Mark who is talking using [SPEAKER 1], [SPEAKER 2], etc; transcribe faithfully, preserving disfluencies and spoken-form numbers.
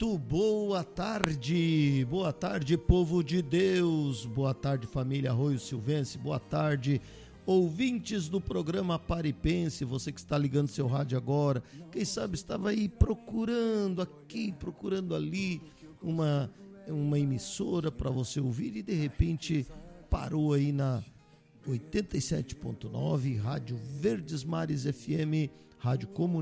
[SPEAKER 1] Muito boa tarde, boa tarde, povo de Deus, boa tarde, família Arroio Silvense, boa tarde, ouvintes do programa Paripense, você que está ligando seu rádio agora, quem sabe estava aí procurando aqui, procurando ali uma, uma emissora para você ouvir e de repente parou aí na oitenta e sete ponto nove, Rádio Verdes Mares F M, Rádio Comunitária.